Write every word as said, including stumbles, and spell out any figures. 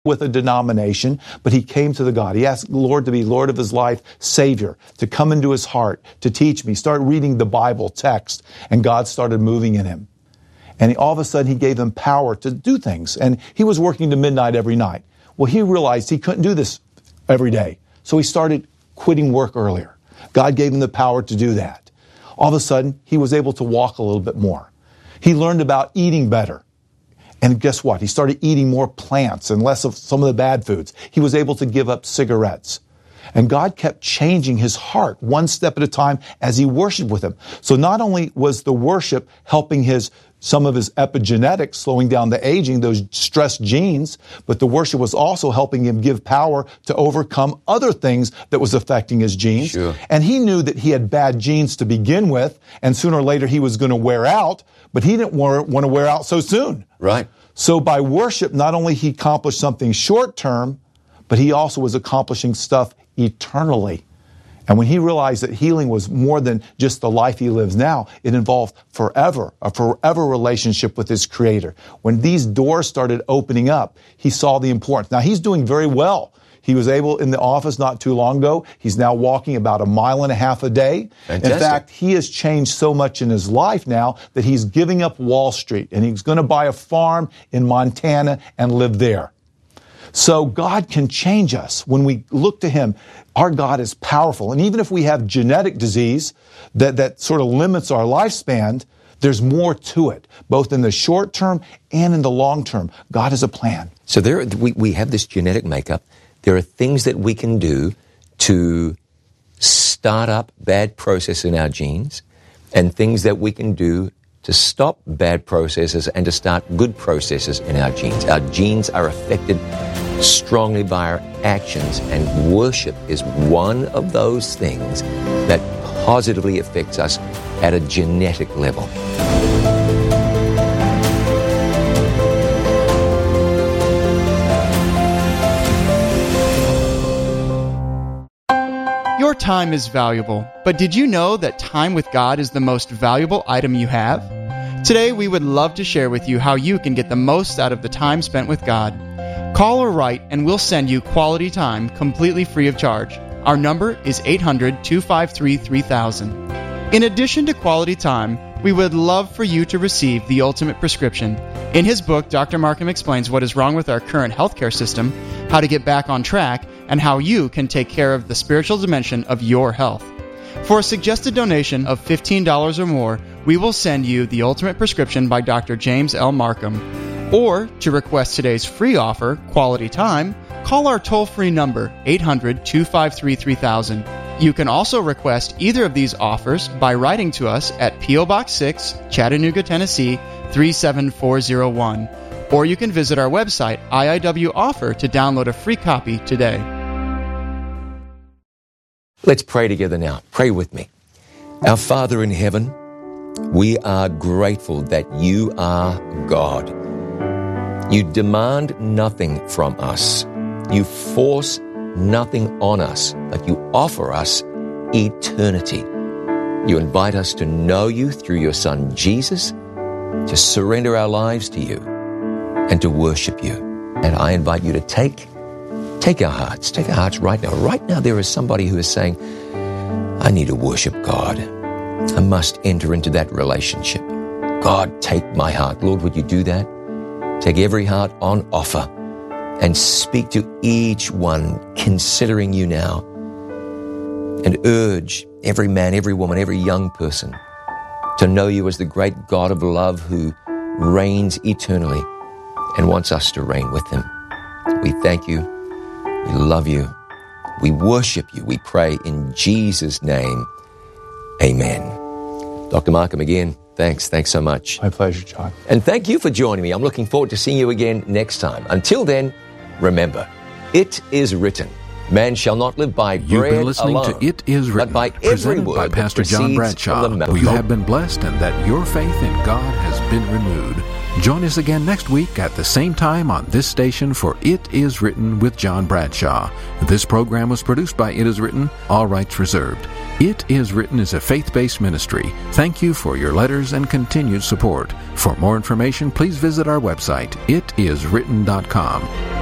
with a denomination, but he came to the God. He asked the Lord to be Lord of his life, Savior, to come into his heart, to teach me, start reading the Bible text, and God started moving in him. And he, all of a sudden, he gave him power to do things. And he was working to midnight every night. Well, he realized he couldn't do this every day. So he started quitting work earlier. God gave him the power to do that. All of a sudden, he was able to walk a little bit more. He learned about eating better. And guess what? He started eating more plants and less of some of the bad foods. He was able to give up cigarettes. And God kept changing his heart one step at a time as he worshiped with him. So not only was the worship helping his some of his epigenetics, slowing down the aging, those stressed genes, but the worship was also helping him give power to overcome other things that was affecting his genes. Sure. And he knew that he had bad genes to begin with, and sooner or later he was going to wear out, but he didn't want to wear out so soon. Right. So by worship, not only he accomplished something short term, but he also was accomplishing stuff eternally. And when he realized that healing was more than just the life he lives now, it involved forever, a forever relationship with his Creator. When these doors started opening up, he saw the importance. Now, he's doing very well. He was able, in the office not too long ago, he's now walking about a mile and a half a day. Fantastic. In fact, he has changed so much in his life now that he's giving up Wall Street, and he's going to buy a farm in Montana and live there. So God can change us when we look to him. Our God is powerful. And even if we have genetic disease that, that sort of limits our lifespan, there's more to it, both in the short term and in the long term. God has a plan. So there, we, we have this genetic makeup. There are things that we can do to start up bad processes in our genes, and things that we can do to stop bad processes and to start good processes in our genes. Our genes are affected strongly by our actions, and worship is one of those things that positively affects us at a genetic level. Your time is valuable, but did you know that time with God is the most valuable item you have? Today, we would love to share with you how you can get the most out of the time spent with God. Call or write, and we'll send you quality time completely free of charge. Our number is eight hundred, two five three, three thousand. In addition to quality time, we would love for you to receive the ultimate prescription. In his book, Doctor Markham explains what is wrong with our current healthcare system, how to get back on track, and how you can take care of the spiritual dimension of your health. For a suggested donation of fifteen dollars or more, we will send you the ultimate prescription by Doctor James L. Markham. Or, to request today's free offer, Quality Time, call our toll-free number, eight hundred, two five three, three thousand. You can also request either of these offers by writing to us at P O. Box six, Chattanooga, Tennessee, three seven four zero one. Or you can visit our website, I I W Offer, to download a free copy today. Let's pray together now. Pray with me. Our Father in heaven, we are grateful that you are God. You demand nothing from us. You force nothing on us, but you offer us eternity. You invite us to know you through your Son, Jesus, to surrender our lives to you, and to worship you. And I invite you to take, take our hearts, take our hearts right now. Right now there is somebody who is saying, I need to worship God. I must enter into that relationship. God, take my heart. Lord, would you do that? Take every heart on offer and speak to each one considering you now, and urge every man, every woman, every young person to know you as the great God of love who reigns eternally and wants us to reign with him. We thank you. We love you. We worship you. We pray in Jesus' name. Amen. Doctor Markham, again, thanks. Thanks so much. My pleasure, John. And thank you for joining me. I'm looking forward to seeing you again next time. Until then, remember, it is written, man shall not live by bread alone. You've been listening alone, to It Is Written, but by presented every by word Pastor that John proceeds from Bradshaw. the mouth. We have been blessed and that your faith in God has been renewed. Join us again next week at the same time on this station for It Is Written with John Bradshaw. This program was produced by It Is Written, all rights reserved. It Is Written is a faith-based ministry. Thank you for your letters and continued support. For more information, please visit our website, it is written dot com.